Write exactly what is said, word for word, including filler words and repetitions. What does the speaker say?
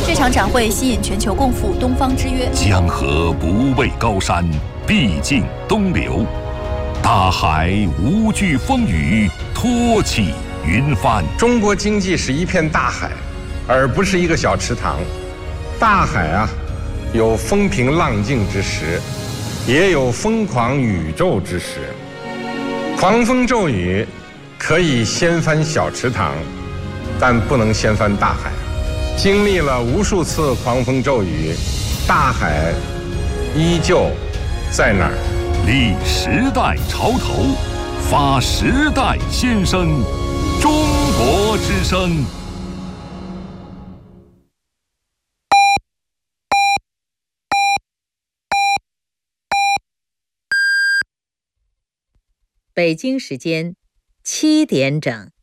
这场展会吸引全球共赴东方之约。 江河不畏高山，必尽东流；大海无惧风雨，托起云帆。 中国经济是一片大海，而不是一个小池塘。大海啊，有风平浪静之时，也有疯狂宇宙之时。狂风骤雨可以掀翻小池塘，但不能掀翻大海。经历了无数次狂风骤雨，大海依旧在那儿。 立时代潮头，发时代先声，中国之声。 北京时间七点整。